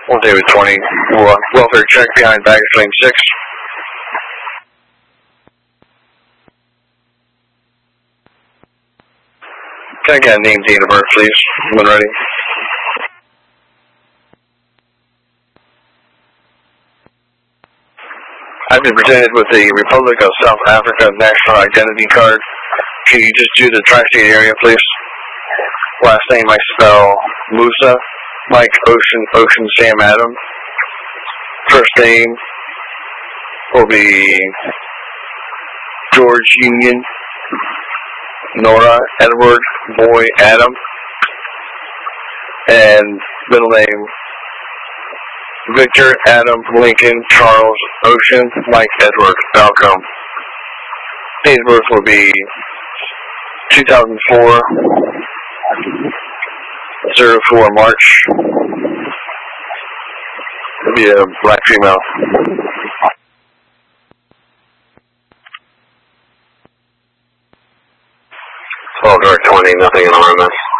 Well, David 20, welfare check behind baggage lane 6. Can I get a name, date of birth, please, when ready? I've been presented with the Republic of South Africa National Identity Card. Can you just do the tri-state area, please? Last name I spell Musa, Mike, Ocean, Sam, Adam. First name will be George, Union, Nora, Edward, Boy, Adam. And middle name Victor, Adam, Lincoln, Charles, Ocean, Mike, Edward, Malcolm. Date of birth will be 2004, 04 March. It'll be a black female. 12 dark 20, nothing in RMS.